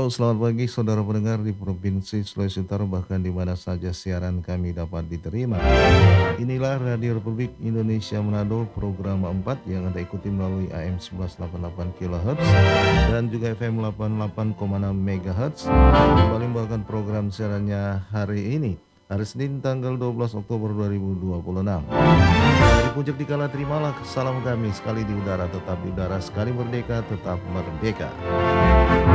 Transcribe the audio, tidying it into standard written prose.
Halo, selamat pagi saudara pendengar di Provinsi Sulawesi Utara bahkan di mana saja siaran kami dapat diterima. Inilah Radio Republik Indonesia Manado program 4 yang Anda ikuti melalui AM 1188 kHz dan juga FM 88,6 MHz. Kembali membawakan program siarannya hari ini, hari Senin tanggal 12 Oktober 2026. Dari puncak dikala terimalah salam kami, sekali di udara tetap di udara, sekali merdeka tetap merdeka.